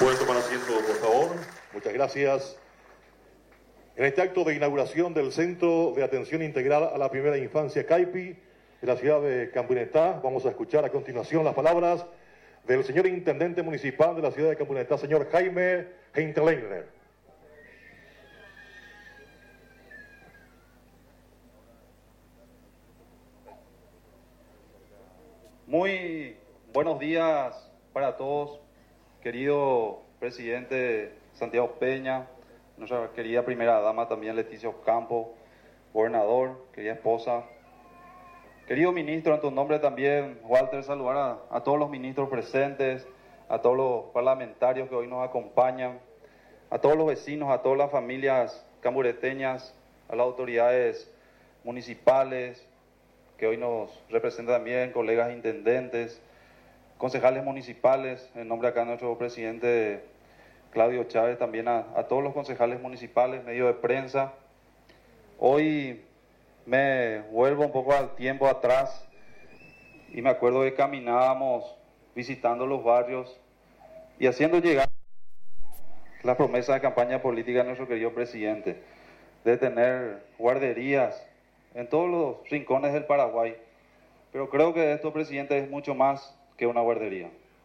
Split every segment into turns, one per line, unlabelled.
Pueden tomar asiento, por favor. Muchas gracias. En este acto de inauguración del Centro de Atención Integral a la Primera Infancia CAIPI de la ciudad de Campinesá, vamos a escuchar a continuación las palabras del señor Intendente Municipal de la ciudad de Campinesá, señor Jaime Hinterleiner.
Muy buenos días para todos, querido presidente Santiago Peña, nuestra querida primera dama también Leticia Ocampo, gobernador, querida esposa, querido ministro, en tu nombre también, Walter, saludar a todos los ministros presentes, a todos los parlamentarios que hoy nos acompañan, a todos los vecinos, a todas las familias cambureteñas, a las autoridades municipales que hoy nos representan también, colegas intendentes, concejales municipales, en nombre acá de nuestro presidente Claudio Chávez, también a todos los concejales municipales, medios de prensa. Hoy me vuelvo un poco al tiempo atrás y me acuerdo que caminábamos visitando los barrios y haciendo llegar la promesa de campaña política de nuestro querido presidente, de tener guarderías en todos los rincones del Paraguay. Pero creo que esto, presidente, es mucho más que una guardería.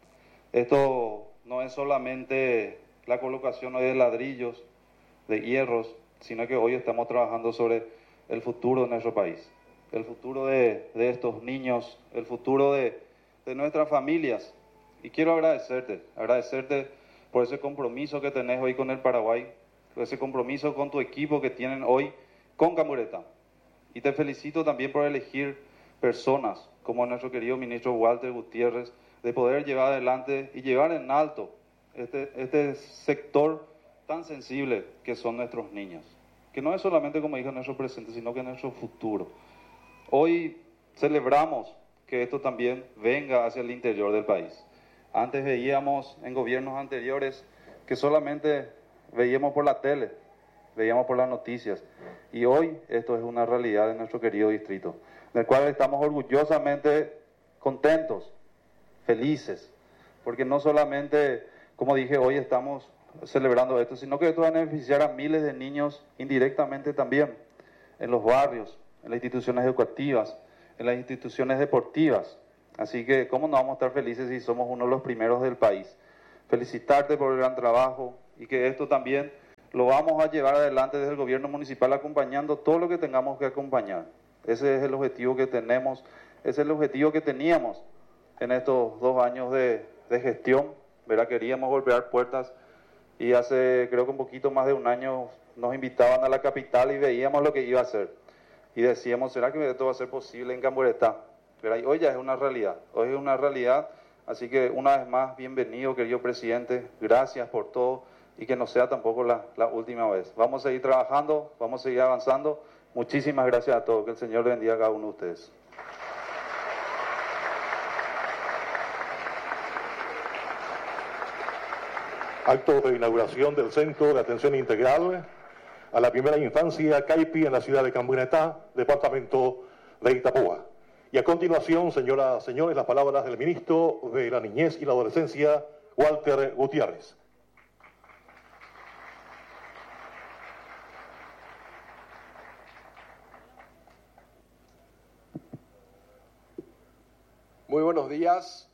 Esto no es solamente la colocación hoy de ladrillos, de hierros, sino que hoy estamos trabajando sobre el futuro de nuestro país, el futuro de estos niños, el futuro de nuestras familias. Y quiero agradecerte por ese compromiso que tenés hoy con el Paraguay, por ese compromiso con tu equipo que tienen hoy con Camburetá. Y te felicito también por elegir personas como nuestro querido ministro Walter Gutiérrez, de poder llevar adelante y llevar en alto este sector tan sensible que son nuestros niños. Que no es solamente, como dijo, nuestro presente, sino que nuestro futuro. Hoy celebramos que esto también venga hacia el interior del país. Antes veíamos en gobiernos anteriores que solamente veíamos por la tele, veíamos por las noticias. Y hoy esto es una realidad de nuestro querido distrito, del cual estamos orgullosamente contentos, felices, porque no solamente, como dije, hoy estamos celebrando esto, sino que esto va a beneficiar a miles de niños indirectamente también, en los barrios, en las instituciones educativas, en las instituciones deportivas. Así que, ¿cómo no vamos a estar felices si somos uno de los primeros del país? Felicitarte por el gran trabajo y que esto también lo vamos a llevar adelante desde el gobierno municipal, acompañando todo lo que tengamos que acompañar. Ese es el objetivo que tenemos, ese es el objetivo que teníamos en estos 2 años de gestión, ¿verdad? Queríamos golpear puertas y hace, creo que un poquito más de un año, nos invitaban a la capital y veíamos lo que iba a hacer. Y decíamos, ¿será que esto va a ser posible en Camburetá? ¿Verdad? Y hoy ya es una realidad, hoy es una realidad. Así que una vez más, bienvenido, querido presidente, gracias por todo y que no sea tampoco la última vez. Vamos a seguir trabajando, vamos a seguir avanzando. Muchísimas gracias a todos, que el Señor bendiga a cada uno de ustedes.
Acto de inauguración del Centro de Atención Integral a la Primera Infancia CAIPI en la ciudad de Campinesá, departamento de Itapúa. Y a continuación, señoras y señores, las palabras del ministro de la Niñez y la Adolescencia, Walter Gutiérrez.
Muy buenos días.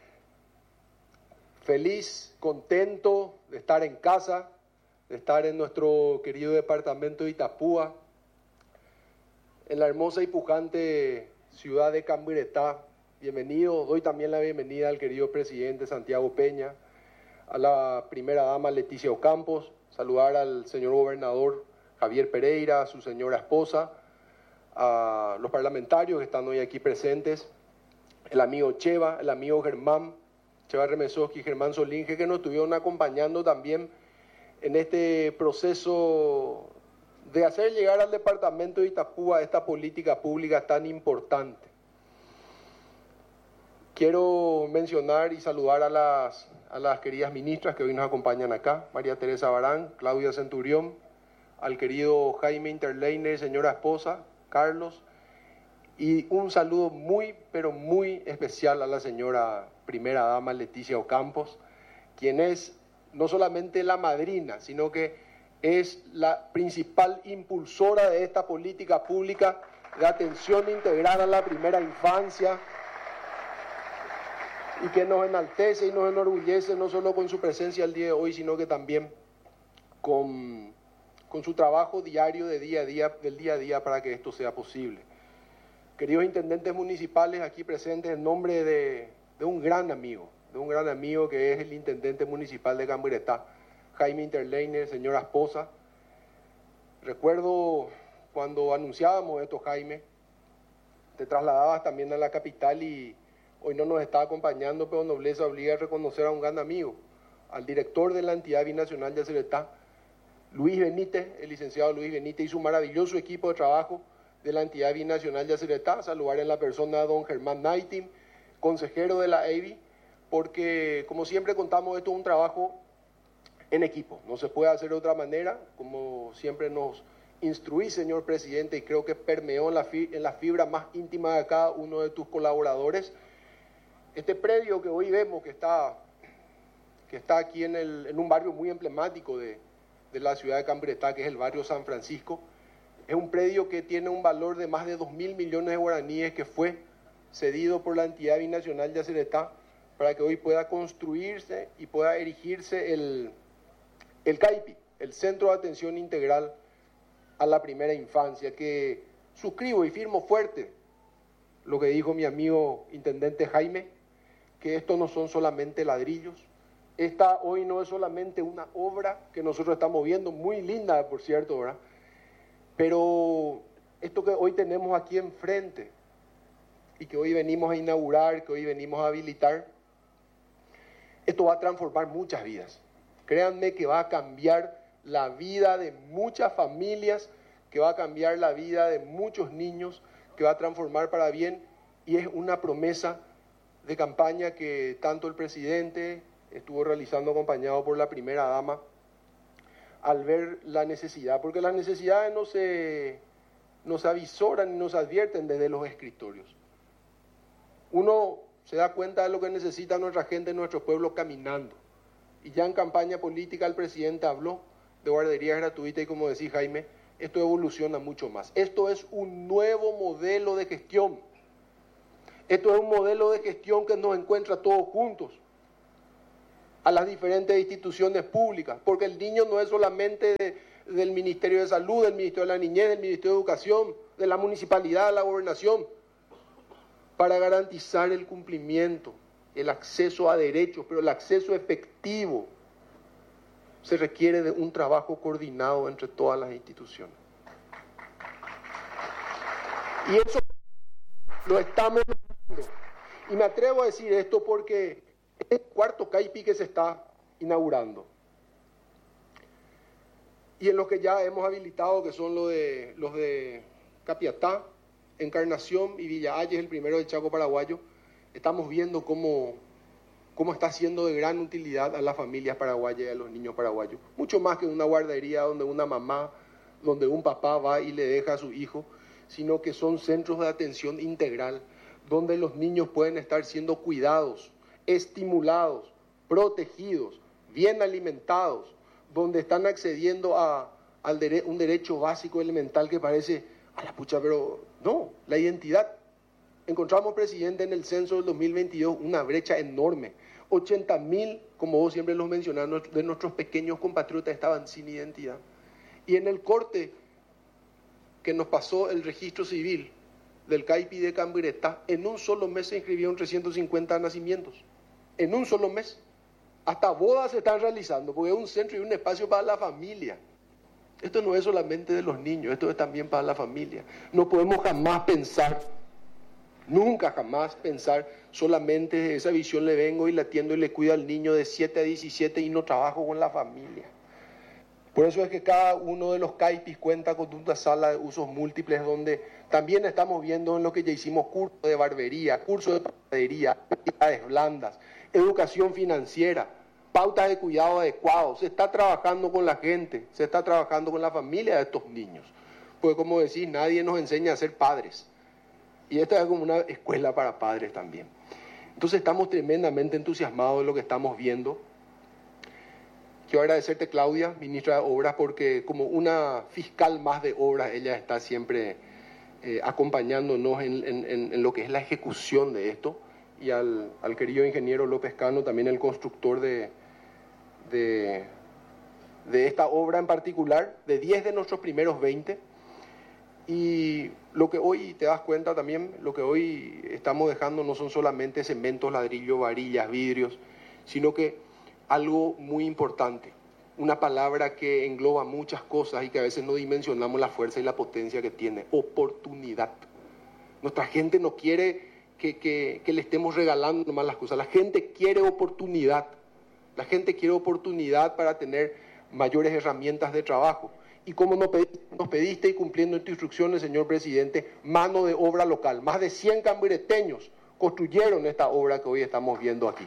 Feliz, contento de estar en casa, de estar en nuestro querido departamento de Itapúa, en la hermosa y pujante ciudad de Camburetá. Bienvenido, doy también la bienvenida al querido presidente Santiago Peña, a la primera dama Leticia Ocampos, saludar al señor gobernador Javier Pereira, a su señora esposa, a los parlamentarios que están hoy aquí presentes, el amigo Cheva, el amigo Germán, Cheva Remesoski y Germán Solinge, que nos estuvieron acompañando también en este proceso de hacer llegar al departamento de Itapúa esta política pública tan importante. Quiero mencionar y saludar a las queridas ministras que hoy nos acompañan acá, María Teresa Barán, Claudia Centurión, al querido Jaime Hinterleiner, señora esposa, Carlos, y un saludo muy, pero muy especial a la señora primera dama Leticia Ocampos, quien es no solamente la madrina, sino que es la principal impulsora de esta política pública de atención integral a la primera infancia, y que nos enaltece y nos enorgullece no solo con su presencia el día de hoy, sino que también con su trabajo diario del día a día para que esto sea posible. Queridos intendentes municipales aquí presentes, en nombre de un gran amigo que es el intendente municipal de Camburetá, Jaime Interleiner, señora esposa. Recuerdo cuando anunciábamos esto, Jaime, te trasladabas también a la capital y hoy no nos está acompañando, pero nobleza obliga a reconocer a un gran amigo, al director de la entidad binacional de Yacyretá, Luis Benítez, el licenciado Luis Benítez, y su maravilloso equipo de trabajo de la entidad binacional de Yacyretá, saludar en la persona de don Germán Naitim, consejero de la EIBI, porque como siempre contamos, esto es un trabajo en equipo, no se puede hacer de otra manera, como siempre nos instruí, señor presidente, y creo que permeó en la fibra más íntima de cada uno de tus colaboradores. Este predio que hoy vemos que está aquí en un barrio muy emblemático de la ciudad de Camburetá, que es el barrio San Francisco, es un predio que tiene un valor de más de 2.000 millones de guaraníes, que fue cedido por la entidad binacional de Yacyretá para que hoy pueda construirse y pueda erigirse el CAIPI, el Centro de Atención Integral a la Primera Infancia, que suscribo y firmo fuerte lo que dijo mi amigo intendente Jaime, que esto no son solamente ladrillos. Esta hoy no es solamente una obra que nosotros estamos viendo, muy linda por cierto, ¿verdad? Pero esto que hoy tenemos aquí enfrente y que hoy venimos a inaugurar, que hoy venimos a habilitar, esto va a transformar muchas vidas. Créanme que va a cambiar la vida de muchas familias, que va a cambiar la vida de muchos niños, que va a transformar para bien, y es una promesa de campaña que tanto el presidente estuvo realizando acompañado por la primera dama al ver la necesidad, porque las necesidades no se avisoran ni nos advierten desde los escritorios. Uno se da cuenta de lo que necesita nuestra gente, nuestro pueblo caminando. Y ya en campaña política el presidente habló de guarderías gratuitas y, como decía Jaime, esto evoluciona mucho más. Esto es un nuevo modelo de gestión. Esto es un modelo de gestión que nos encuentra todos juntos a las diferentes instituciones públicas, porque el niño no es solamente del Ministerio de Salud, del Ministerio de la Niñez, del Ministerio de Educación, de la municipalidad, de la gobernación, para garantizar el cumplimiento, el acceso a derechos, pero el acceso efectivo se requiere de un trabajo coordinado entre todas las instituciones. Y eso lo estamos logrando. Y me atrevo a decir esto porque es el cuarto CAIPI que se está inaugurando. Y en los que ya hemos habilitado, que son los de Capiatá, Encarnación y Villa Ayes, el primero del Chaco paraguayo, estamos viendo cómo está siendo de gran utilidad a las familias paraguayas y a los niños paraguayos. Mucho más que una guardería donde una mamá, donde un papá va y le deja a su hijo, sino que son centros de atención integral, donde los niños pueden estar siendo cuidados, estimulados, protegidos, bien alimentados, donde están accediendo a un derecho básico elemental que parece, a la pucha, pero no, la identidad. Encontramos, presidente, en el censo del 2022 una brecha enorme. 80.000, como vos siempre los mencionás, de nuestros pequeños compatriotas estaban sin identidad. Y en el corte que nos pasó el registro civil del CAIPI de Camburetá, en un solo mes se inscribieron 350 nacimientos. En un solo mes. Hasta bodas se están realizando, porque es un centro y un espacio para la familia. Esto no es solamente de los niños, esto es también para la familia. No podemos jamás pensar, nunca jamás pensar, solamente de esa visión le vengo y le atiendo y le cuido al niño de 7 a 17 y no trabajo con la familia. Por eso es que cada uno de los CAIPIs cuenta con una sala de usos múltiples donde también estamos viendo en lo que ya hicimos cursos de barbería, cursos de panadería, actividades blandas, educación financiera, pautas de cuidado adecuados. Se está trabajando con la gente, se está trabajando con la familia de estos niños. Porque como decís, nadie nos enseña a ser padres. Y esta es como una escuela para padres también. Entonces estamos tremendamente entusiasmados de lo que estamos viendo. quiero agradecerte, Claudia, ministra de Obras, porque como una fiscal más de obras, ella está siempre acompañándonos en lo que es la ejecución de esto, y al querido ingeniero López Cano, también el constructor de esta obra en particular, de 10 de nuestros primeros 20. Y lo que hoy, te das cuenta también, lo que hoy estamos dejando no son solamente cementos, ladrillos, varillas, vidrios, sino que algo muy importante, una palabra que engloba muchas cosas y que a veces no dimensionamos la fuerza y la potencia que tiene: oportunidad. Nuestra gente no quiere que le estemos regalando nomás las cosas, la gente quiere oportunidad, la gente quiere oportunidad para tener mayores herramientas de trabajo. Y como nos pediste, y cumpliendo tus instrucciones, señor presidente, mano de obra local. Más de 100 cambureteños construyeron esta obra que hoy estamos viendo aquí.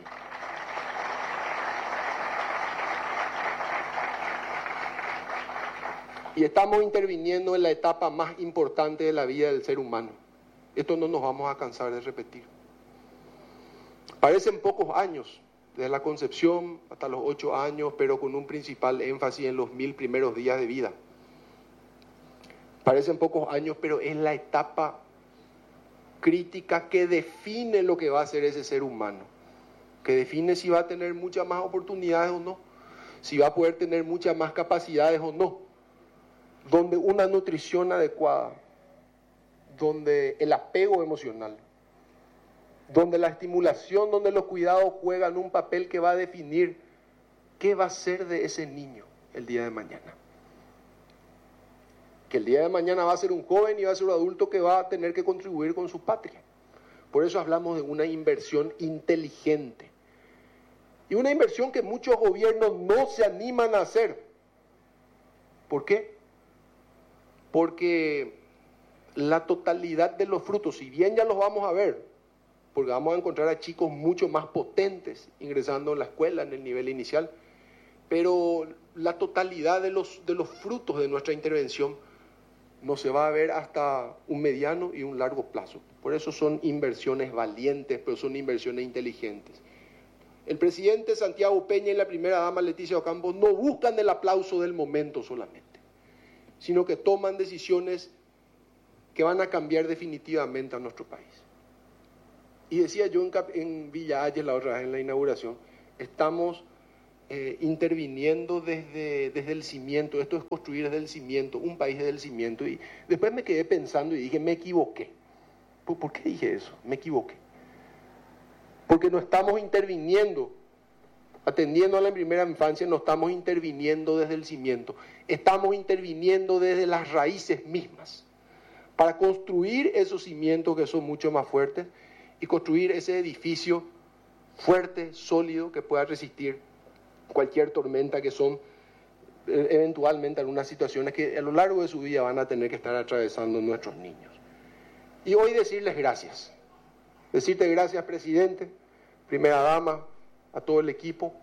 Y estamos interviniendo en la etapa más importante de la vida del ser humano. Esto no nos vamos a cansar de repetir. Parecen pocos años, desde la concepción hasta los 8 años, pero con un principal énfasis en los 1000 primeros días de vida. Parecen pocos años, pero es la etapa crítica que define lo que va a ser ese ser humano, que define si va a tener muchas más oportunidades o no, si va a poder tener muchas más capacidades o no, donde una nutrición adecuada, donde el apego emocional, donde la estimulación, donde los cuidados juegan un papel que va a definir qué va a ser de ese niño el día de mañana. Que el día de mañana va a ser un joven y va a ser un adulto que va a tener que contribuir con su patria. Por eso hablamos de una inversión inteligente. Y una inversión que muchos gobiernos no se animan a hacer. ¿Por qué? Porque la totalidad de los frutos, si bien ya los vamos a ver, porque vamos a encontrar a chicos mucho más potentes ingresando en la escuela en el nivel inicial, pero la totalidad de los frutos de nuestra intervención no se va a ver hasta un mediano y un largo plazo. Por eso son inversiones valientes, pero son inversiones inteligentes. El presidente Santiago Peña y la primera dama Leticia Ocampo no buscan el aplauso del momento solamente, sino que toman decisiones que van a cambiar definitivamente a nuestro país. Y decía yo en Villa Ayes la otra vez en la inauguración, estamos interviniendo desde el cimiento. Esto es construir desde el cimiento, un país desde el cimiento. Y después me quedé pensando y dije, me equivoqué. ¿Por qué dije eso? Me equivoqué. Porque no estamos interviniendo, atendiendo a la primera infancia, no estamos interviniendo desde el cimiento. Estamos interviniendo desde las raíces mismas, para construir esos cimientos que son mucho más fuertes y construir ese edificio fuerte, sólido, que pueda resistir cualquier tormenta, que son eventualmente algunas situaciones que a lo largo de su vida van a tener que estar atravesando nuestros niños. Y hoy decirles gracias. Decirte gracias, presidente, primera dama, a todo el equipo.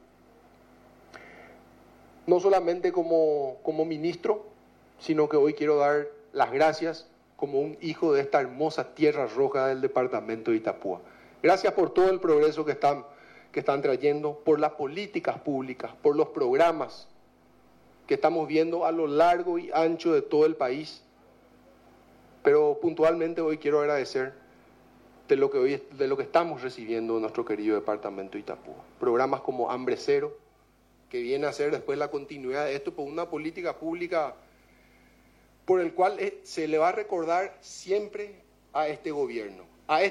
No solamente como ministro, sino que hoy quiero dar las gracias como un hijo de esta hermosa tierra roja del departamento de Itapúa. Gracias por todo el progreso que están trayendo, por las políticas públicas, por los programas que estamos viendo a lo largo y ancho de todo el país. Pero puntualmente hoy quiero agradecer de lo que estamos recibiendo en nuestro querido departamento de Itapúa. Programas como Hambre Cero, que viene a ser después la continuidad de esto por una política pública por el cual se le va a recordar siempre a este gobierno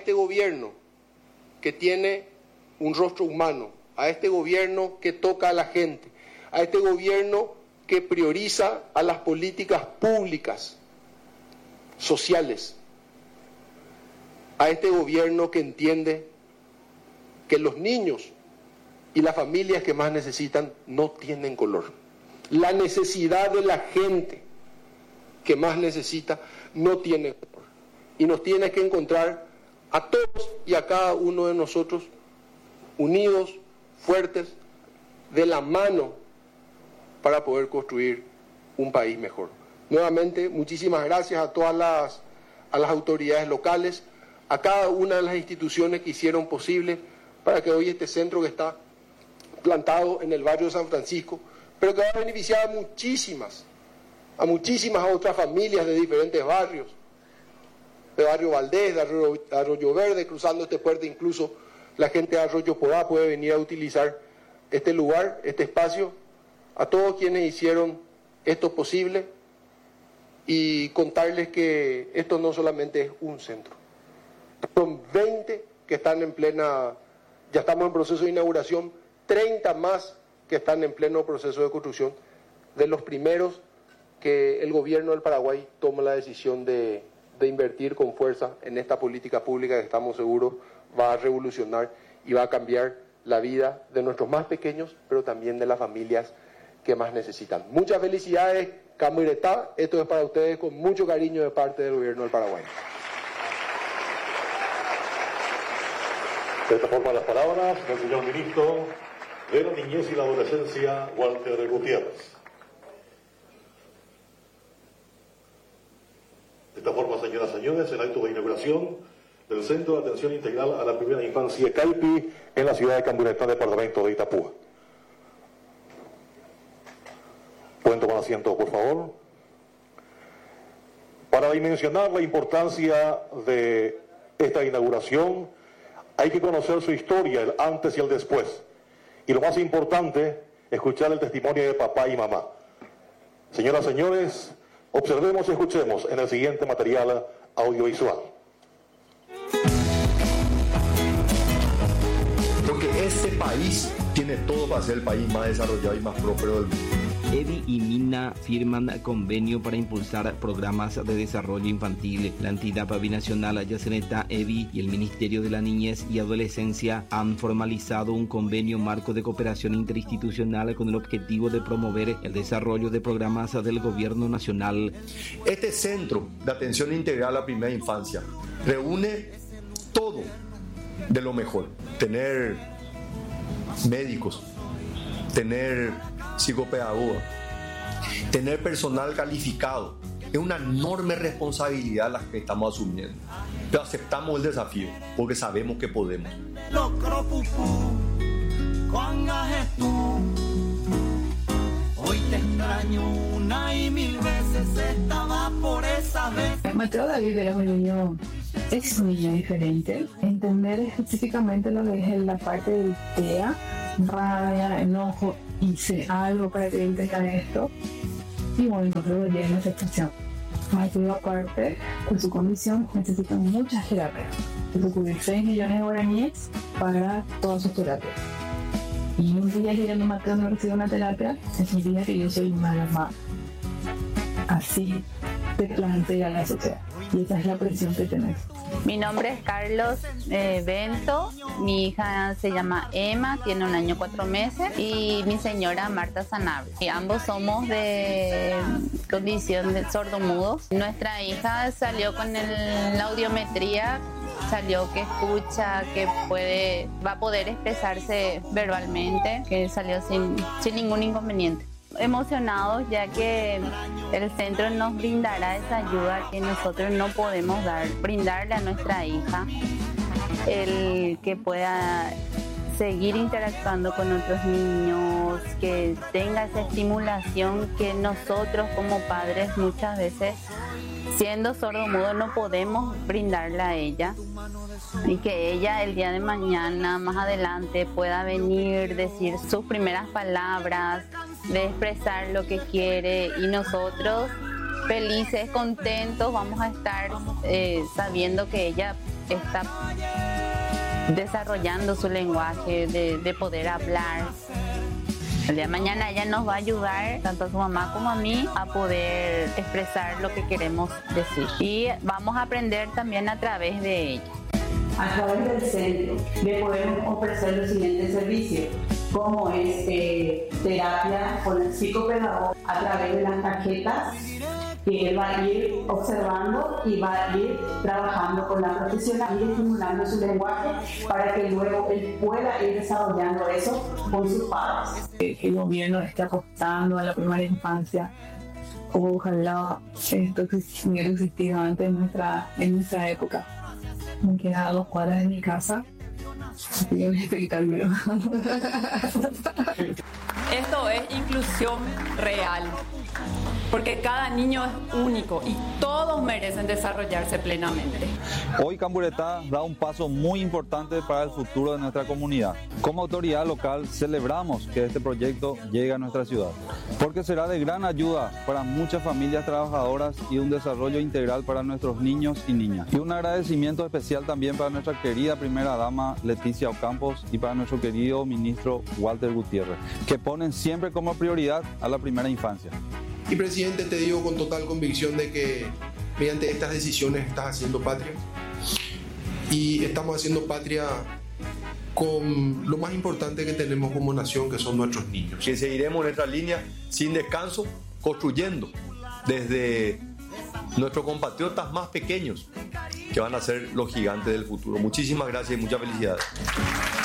que tiene un rostro humano, a este gobierno que toca a la gente, a este gobierno que prioriza a las políticas públicas, sociales, a este gobierno que entiende que los niños y las familias que más necesitan no tienen color. La necesidad de la gente que más necesita no tiene color. Y nos tiene que encontrar a todos y a cada uno de nosotros unidos, fuertes, de la mano para poder construir un país mejor. Nuevamente, muchísimas gracias a todas las autoridades locales, a cada una de las instituciones que hicieron posible para que hoy este centro que está plantado en el barrio de San Francisco pero que va a beneficiar a muchísimas otras familias de diferentes barrios, de Barrio Valdés, de Arroyo Verde, cruzando este puente incluso la gente de Arroyo Porá puede venir a utilizar este lugar, este espacio, a todos quienes hicieron esto posible y contarles que esto no solamente es un centro, son 20 que están ya estamos en proceso de inauguración, 30 más que están en pleno proceso de construcción, de los primeros que el gobierno del Paraguay toma la decisión de invertir con fuerza en esta política pública que estamos seguros va a revolucionar y va a cambiar la vida de nuestros más pequeños, pero también de las familias que más necesitan. Muchas felicidades, Cambuiretá, esto es para ustedes con mucho cariño de parte del gobierno del Paraguay.
De esta forma las palabras del señor ministro de la Niñez y la Adolescencia, Walter Gutiérrez. De esta forma, señoras y señores, el acto de inauguración del Centro de Atención Integral a la Primera Infancia CAIPI en la ciudad de Cambuiretá, departamento de Itapúa. ¿Pueden tomar asiento, por favor? Para dimensionar la importancia de esta inauguración, hay que conocer su historia, el antes y el después. Y lo más importante, escuchar el testimonio de papá y mamá. Señoras y señores, observemos y escuchemos en el siguiente material audiovisual.
Porque este país tiene todo para ser el país más desarrollado y más próspero del mundo.
EDI y MINA firman convenio para impulsar programas de desarrollo infantil. La entidad binacional Yaceneta, EDI y el Ministerio de la Niñez y Adolescencia han formalizado un convenio marco de cooperación interinstitucional con el objetivo de promover el desarrollo de programas del gobierno nacional.
Este Centro de Atención Integral a la Primera Infancia reúne todo de lo mejor. Tener médicos, tener psicopedagoga, tener personal calificado. Es una enorme responsabilidad la que estamos asumiendo, pero aceptamos el desafío porque sabemos que podemos.
Hoy te extraño una y mil veces, estaba por esa vez.
Mateo David era un niño diferente. Entender específicamente lo que es la parte del TEA, rabia, enojo, hice algo para que entienda esto. Y bueno, entonces lo llegué en esa situación. Mateo, aparte, con su condición, necesita muchas terapias. Tuvo que cubrir 6 millones de guaraníes para todas sus terapias. Y un día que Mateo no recibe una terapia, es un día que yo soy una mamá. Así se plantea la sociedad. Y esa es la presión que tenés.
Mi nombre es Carlos Bento, mi hija se llama Emma, tiene 1 año 4 meses, y mi señora Marta Sanabria. Y ambos somos de condición de sordomudos. Nuestra hija salió con la audiometría, salió que escucha, que va a poder expresarse verbalmente, que salió sin ningún inconveniente. Emocionados ya que el centro nos brindará esa ayuda que nosotros no podemos brindarle a nuestra hija, el que pueda seguir interactuando con otros niños, que tenga esa estimulación que nosotros como padres muchas veces, siendo sordomudo, no podemos brindarle a ella, y que ella el día de mañana, más adelante, pueda venir, decir sus primeras palabras, de expresar lo que quiere, y nosotros felices, contentos, vamos a estar sabiendo que ella está desarrollando su lenguaje, de poder hablar. El día de mañana ella nos va a ayudar, tanto a su mamá como a mí, a poder expresar lo que queremos decir. Y vamos a aprender también a través de ella.
A través del centro le podemos ofrecer los siguientes servicios, como es terapia con el psicopedagogo a través de las tarjetas, que él va a ir observando y va a ir trabajando con la profesional y estimulando su lenguaje para que luego él pueda ir desarrollando eso con sus padres.
El gobierno está apostando a la primera infancia. Ojalá esto hubiera existido antes en nuestra época. Me queda a 2 cuadras de mi casa. Así que voy a explicarlo.
Esto es inclusión real, porque cada niño es único y todos merecen desarrollarse plenamente.
Hoy Camburetá da un paso muy importante para el futuro de nuestra comunidad. Como autoridad local celebramos que este proyecto llegue a nuestra ciudad, porque será de gran ayuda para muchas familias trabajadoras y un desarrollo integral para nuestros niños y niñas. Y un agradecimiento especial también para nuestra querida primera dama Leticia Ocampos y para nuestro querido ministro Walter Gutiérrez, que ponen siempre como prioridad a la primera infancia.
Y presidente, te digo con total convicción de que mediante estas decisiones estás haciendo patria, y estamos haciendo patria con lo más importante que tenemos como nación, que son nuestros niños.
Que seguiremos nuestra línea sin descanso, construyendo desde nuestros compatriotas más pequeños, que van a ser los gigantes del futuro. Muchísimas gracias y muchas felicidades.